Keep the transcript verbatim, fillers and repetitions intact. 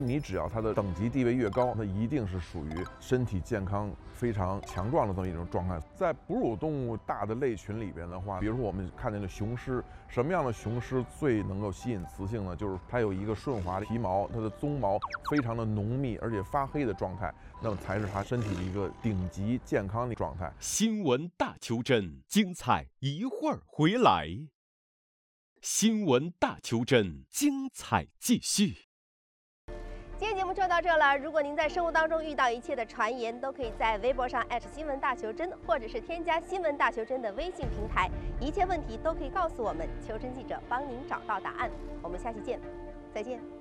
你只要它的等级地位越高，它一定是属于身体健康非常强壮的这么一种状态。在哺乳动物大的类群里边的话，比如说我们看见的雄狮，什么样的雄狮最能够吸引雌性呢？就是它有一个顺滑的皮毛，它的鬃毛非常的浓密，而且发黑的状态，那么才是它身体的一个顶级健康的状态。 新闻大求真，精彩一会儿回来。新闻大求真，精彩继续。 今天节目就到这了。如果您在生活当中遇到一切的传言，都可以在微博上新闻大求真，或者是添加新闻大求真的微信平台，一切问题都可以告诉我们，求真记者帮您找到答案。我们下期见，再见。